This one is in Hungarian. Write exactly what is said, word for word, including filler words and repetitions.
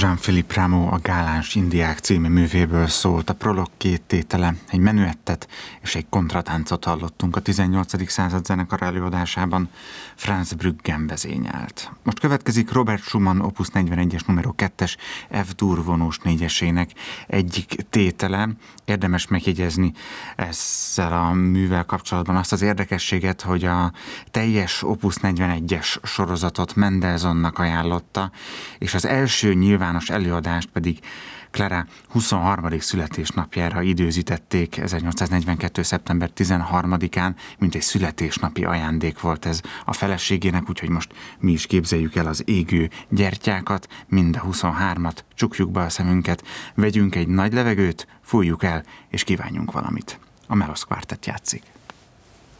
Jean-Philippe Rameau a Gáláns Indiák című művéből szólt. A prolog két tétele, egy menüettet és egy kontratáncot hallottunk a tizennyolcadik század zenekar előadásában. Franz Bruggen vezényelt. Most következik Robert Schumann opus negyvenegyes numero kettes F-dur vonós négyesének egyik tétele. Érdemes megjegyezni ezzel a művel kapcsolatban azt az érdekességet, hogy a teljes opus negyvenegyes sorozatot Mendelssohnnak ajánlotta, és az első nyilvános előadást pedig Clara huszonharmadik születésnapjára időzítették, ezernyolcszáznegyvenkettő. szeptember tizenharmadikán, mint egy születésnapi ajándék volt ez a feleségének, úgyhogy most mi is képzeljük el az égő gyertyákat, mind a huszonhármat, csukjuk be a szemünket, vegyünk egy nagy levegőt, fújjuk el, és kívánjunk valamit. A Melosz Quartet játszik.